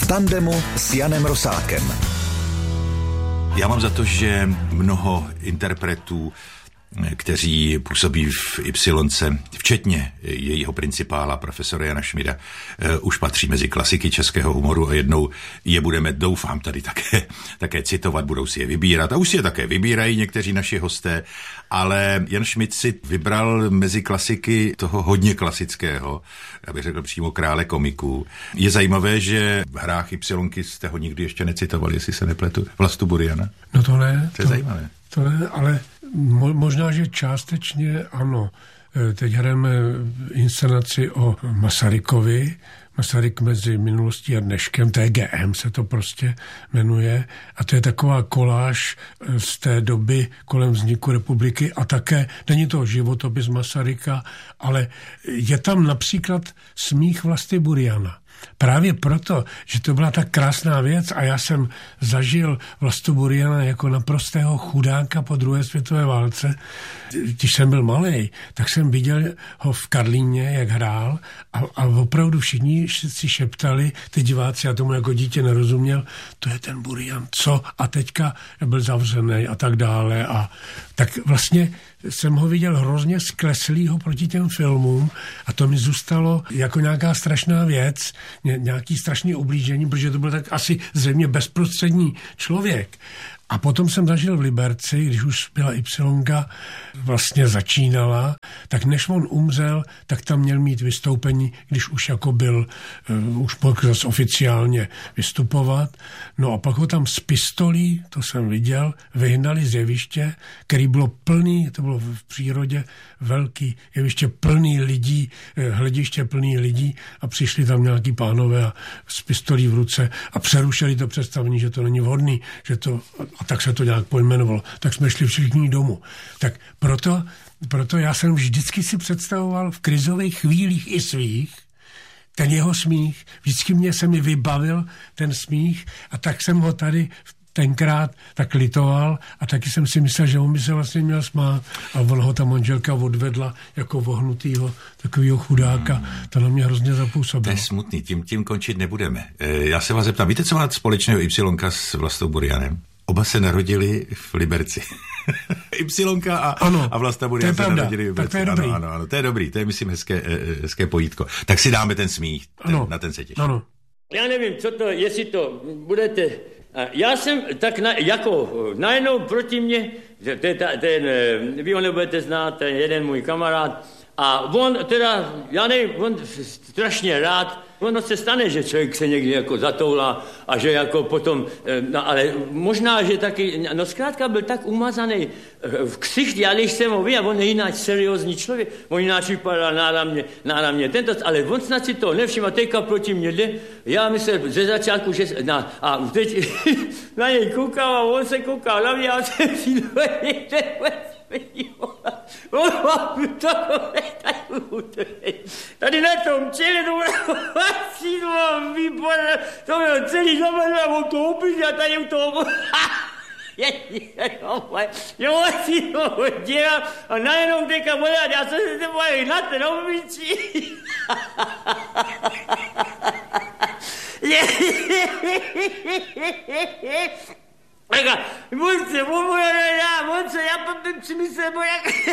v tandemu s Janem Rosákem. Já mám za to, že mnoho interpretů, kteří působí v Y, včetně jejího principála, profesora Jana Šmida, už patří mezi klasiky českého humoru a jednou je budeme, doufám, tady také citovat, budou si je vybírat. A už si je také vybírají někteří naši hosté, ale Jan Šmid si vybral mezi klasiky toho hodně klasického, abych řekl přímo krále komiků. Je zajímavé, že v hrách Y jste ho nikdy ještě necitovali, jestli se nepletu, Vlastu Buriana. No to ne. To je zajímavé. To ne, ale možná, že částečně ano. Teď hrajeme inscenaci o Masarykovi. Masaryk mezi minulostí a dneškem, TGM se to prostě jmenuje. A to je taková koláž z té doby kolem vzniku republiky a také není to životopis Masaryka, ale je tam například smích Vlasty Buriana. Právě proto, že to byla tak krásná věc a já jsem zažil Vlastu Buriana jako naprostého chudáka po druhé světové válce. Když jsem byl malej, tak jsem viděl ho v Karlíně, jak hrál a opravdu všichni si šeptali, ty diváci, já tomu jako dítě nerozuměl, to je ten Burian, co? A teďka byl zavřený a tak dále. A tak vlastně jsem ho viděl hrozně skleslýho proti těm filmům a to mi zůstalo jako nějaká strašná věc, nějaký strašný ublížení, protože to byl tak asi zřejmě bezprostřední člověk. A potom jsem zažil v Liberci, když už byla Y vlastně začínala, tak než on umřel, tak tam měl mít vystoupení, když už jako byl, už mohl zase oficiálně vystupovat. No a pak ho tam z pistolí, to jsem viděl, vyhnali z jeviště, který bylo plný, to bylo v přírodě velký jeviště plný lidí, hlediště plný lidí a přišli tam nějaký pánové a s pistolí v ruce a přerušili to představení, že to není vhodný, že to, a tak se to nějak pojmenovalo. Tak jsme šli všichni domů. Tak proto já jsem vždycky si představoval v krizových chvílích i svých ten jeho smích. Vždycky se mi vybavil ten smích a tak jsem ho tady tenkrát tak litoval a taky jsem si myslel, že on by se vlastně měl smát a on ho ta manželka odvedla jako vohnutýho takovýho chudáka. To na mě hrozně zapůsobilo. To je smutný, tím končit nebudeme. Já se vás zeptám, víte, co má společného Y s Vlastou Burianem? Oba se narodili v Liberci. Ypsilonka a Vlasta Burian se narodili v Liberci. To je dobrý. Ano, to je dobrý, to je, myslím, hezké pojítko. Tak si dáme ten smích, na ten se těším. Ano. Já nevím, co to, jestli to budete... Já jsem tak najednou proti mně, vy ho nebudete znát, ten jeden můj kamarád, a on teda, já nevím, on strašně rád, ono se stane, že člověk se někdy jako zatoulá a že jako potom, no ale možná, že taky, no zkrátka byl tak umazaný v ksichti, já když jsem ho viděl, on je jinak seriózní člověk, on jinak vypadal náramně tento, ale on snad si to nevšiml a teďka proti mě jde, já myslel ze začátku, že, a teď na něj koukal a on se koukal na mě a jsem si tady na tom čele to mám výborné, to bylo celý zapadl a on to opět a tady u toho jo, si to dělal a najednou teďka volat, já jsem se bojil na ten obličí. Monce, já potom si myslím,